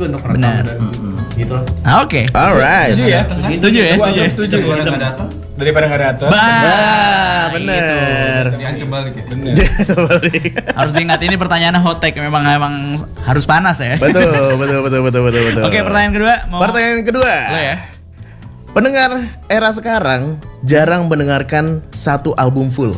juga untuk rekam Benar. dan gitu lah. Oke. Alright. Setuju ya? Setuju ya? Daripada nggak datang. Daripada nggak datang. Bah, bener. Diancam balik ya. Bener. Harus diingat ini pertanyaannya hot take, memang harus panas ya. Betul. Oke, pertanyaan kedua. Pertanyaan kedua. Lo ya. Pendengar era sekarang jarang mendengarkan satu album full.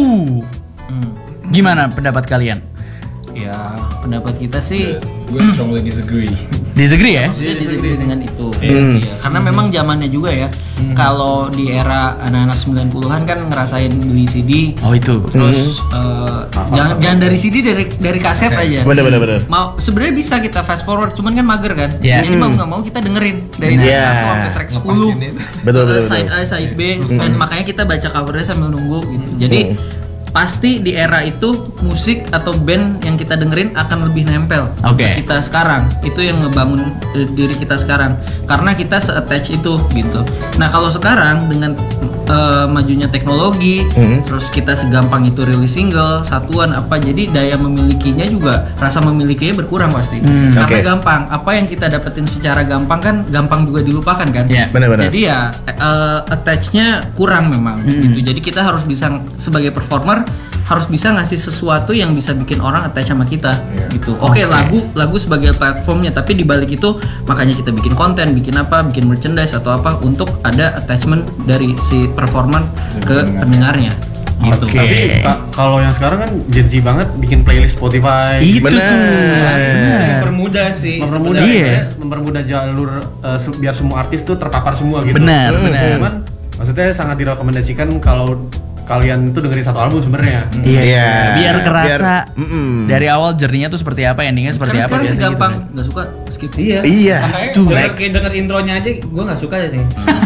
Gimana pendapat kalian? Ya, pendapat kita sih Gue strongly disagree. Disagree ya? maksudnya disagree dengan itu. Iya, karena memang zamannya juga ya. Kalau di era anak-anak 90-an kan ngerasain beli CD. Oh itu. Terus jangan dari CD, dari kaset aja. Bener. Mau sebenarnya bisa kita fast forward, cuman kan mager kan. Iya. Jadi mau nggak mau kita dengerin dari track Iya. 1 sampai track 10. Betul. Side A, side B, dan makanya kita baca covernya sambil nunggu gitu. Jadi pasti di era itu musik atau band yang kita dengerin akan lebih nempel Oke. ke kita sekarang. Itu yang ngebangun diri kita sekarang karena kita se-attach itu gitu. Nah kalau sekarang dengan majunya teknologi, terus kita segampang itu rilis single satuan apa, jadi daya memilikinya juga, rasa memilikinya berkurang pasti. Karena Oke. gampang, apa yang kita dapetin secara gampang kan gampang juga dilupakan kan. Iya, benar-benar. Jadi ya attach-nya kurang memang gitu. Jadi kita harus bisa sebagai performer harus bisa ngasih sesuatu yang bisa bikin orang attach sama kita gitu. Oke, lagu sebagai platformnya, tapi di balik itu makanya kita bikin konten, bikin merchandise atau apa untuk ada attachment dari si performer ke pendengarnya gitu. Oke. Tapi kalau yang sekarang kan Gen Z banget bikin playlist Spotify. Itu Bener. Mempermudah sih. mempermudah Iya. mempermudah jalur biar semua artis tuh terpapar semua gitu. Benar. Cuman maksudnya sangat direkomendasikan kalau kalian itu dengerin satu album sebenarnya. Iya. Biar kerasa biar- dari awal journey-nya tuh seperti apa, endingnya seperti Karena apa sekarang biasanya segampang gitu. nggak suka skip. Iya. Iya. Tuh, Kalau next. kayak denger intronya aja gue nggak suka nih.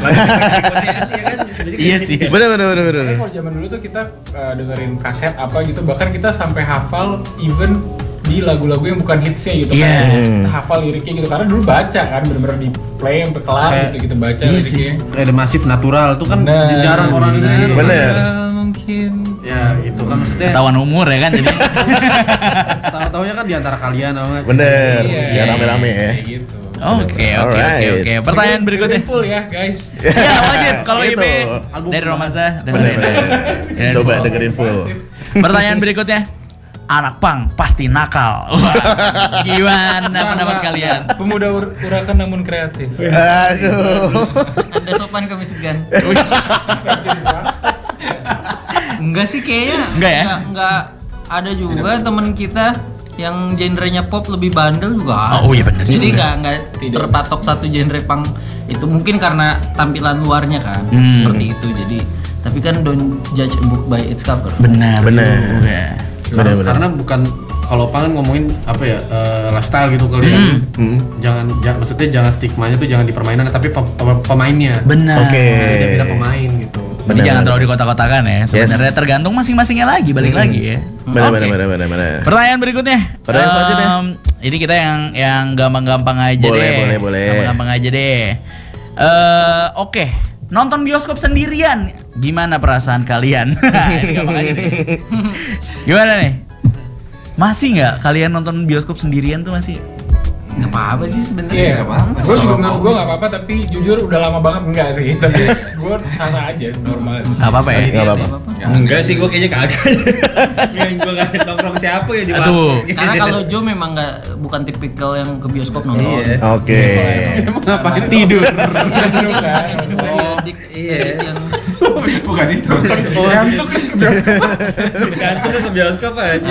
Iya sih. Bener. Karena kalau zaman dulu tuh kita dengerin kaset apa gitu, bahkan kita sampai hafal even di lagu-lagu yang bukan hitsnya gitu Iya. kan, kita hafal liriknya gitu karena dulu baca kan, bener-bener di play sampai kelar Kayak- gitu kita baca Iya liriknya. Kayak The Massive Natural tuh kan Bener. jarang orang denger. Bener. Mungkin. Ya itu kan maksudnya Ketahuan umur ya kan jadi. tahu-taunya kan di antara kalian sama. Bener. Iya. Ya rame-rame ya. Kayak gitu. Oke. Alright. Pertanyaan berikutnya. Full ya guys. Ya wajib kalau Itu. IP Album dari Romansa. Bener. Coba dengerin full. Pertanyaan berikutnya. Anak pang pasti nakal. Wah, gimana pendapat kalian? Pemuda urakan namun kreatif. Aduh. Anda sopan kami segan. Enggak sih kayaknya. Enggak ya? Enggak ada juga temen kita yang genrenya pop lebih bandel juga. Oh, iya bener Jadi juga. enggak terpatok satu genre punk. Itu mungkin karena tampilan luarnya kan seperti itu. Jadi tapi kan don't judge a book by its cover. Benar. Benar. juga. Bener. Karena bukan kalau pangan ngomongin apa ya lifestyle gitu kalian. Jangan maksudnya jangan stigmanya tuh jangan di permainan tapi pemainnya. Benar. Oke. Beda pemain gitu. Jadi Benar. jangan terlalu dikotak-kotakan ya. Sebenarnya Yes. tergantung masing-masingnya lagi, balik lagi ya. Oke. Bener. Pertanyaan berikutnya. Pertanyaan selanjutnya. Ini kita yang gampang-gampang aja deh. Boleh. Gampang-gampang aja deh. Oke. Nonton bioskop sendirian, gimana perasaan kalian? Ini gampang aja nih. Gimana nih? Masih nggak kalian nonton bioskop sendirian tuh masih? Nggak apa-apa sih sebenarnya. Iya, Nggak apa-apa. gue juga menurut gue nggak apa-apa, tapi jujur udah lama banget enggak sih. Tapi gue sah aja, normal. Nggak apa-apa ya? Nggak apa-apa. Enggak sih, gue kayaknya kagak. Yang gue gak nongkrong siapa ya di Tuh. warung. Karena kalau Joe memang bukan tipikal yang ke bioskop nonton. Iya. Oke. Emang ngapain Tidur. Tidur kan. Edik yang Bukan itu. Ngantuk nih ke bioskop. Gantung ke bioskop aja.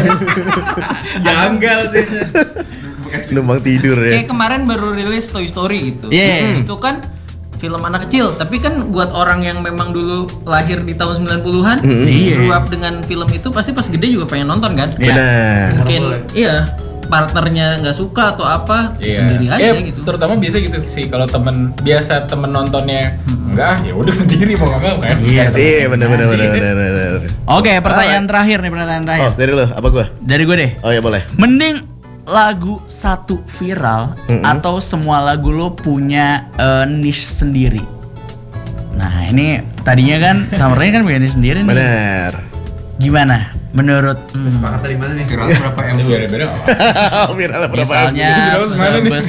Janggal sih. Numpang tidur ya. kayak kemarin baru rilis Toy Story gitu. Iya. Itu kan film anak kecil, tapi kan buat orang yang memang dulu lahir di tahun 90-an, Iya. grew up dengan film itu pasti pas gede juga pengen nonton kan? Benar. Mungkin iya, partnernya nggak suka atau apa, sendiri aja gitu. Terutama biasa gitu sih kalau temen nontonnya enggak, ya udah sendiri mau nggak mau kan. Iya. Iya, benar. Oke, pertanyaan terakhir nih, pertanyaan terakhir. Oh, dari lo, apa gua? Dari gue deh. Oh ya boleh. Mending lagu satu viral atau semua lagu lo punya niche sendiri. Nah ini tadinya kan Summernya kan punya niche sendiri nih. Benar. Gimana menurut Sepakat dari mana nih? Viral berapa M? Beda-beda. Viral berapa? misalnya Viral gimana nih?